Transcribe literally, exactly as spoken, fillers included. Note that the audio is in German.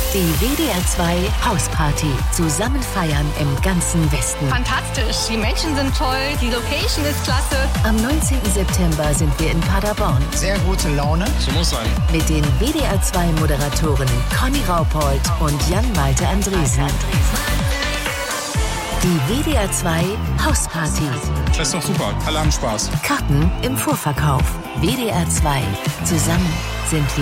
Die W D R zwei Hausparty. Zusammen feiern im ganzen Westen. Fantastisch. Die Menschen sind toll. Die Location ist klasse. Am neunzehnten September sind wir in Paderborn. Sehr gute Laune. So muss sein. Mit den W D R zwei Moderatoren Conny Raupold und Jan-Malte Andresen. Die W D R zwei Hausparty. Das ist doch super. Alle haben Spaß. Karten im Vorverkauf. W D R zwei. Zusammen sind wir